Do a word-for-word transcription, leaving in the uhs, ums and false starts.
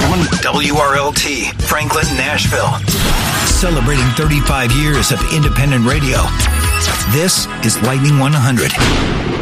one W R L T, Franklin, Nashville. Celebrating thirty-five years of independent radio. This is Lightning one hundred.